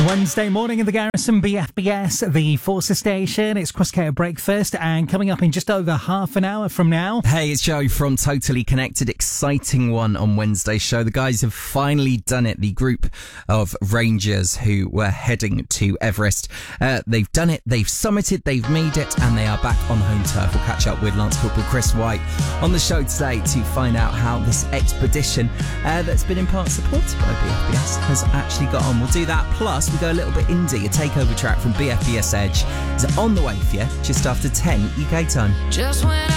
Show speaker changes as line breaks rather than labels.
Wednesday morning in the Garrison, BFBS, the Forces Station. It's Chris K at Breakfast, and coming up in just over half an hour from now.
Hey, it's Joe from Totally Connected. Exciting one on Wednesday's show. The guys have finally done it. The group of rangers who were heading to Everest. They've done it, they've summited, they've made it, and they are back on home turf. We'll catch up with Lance Corporal Chris White on the show today to find out how this expedition that's been in part supported by BFBS has actually got on. We'll do that, plus we go a little bit indie. A takeover track from BFBS Edge is on the way for you just after 10 UK time.
Just when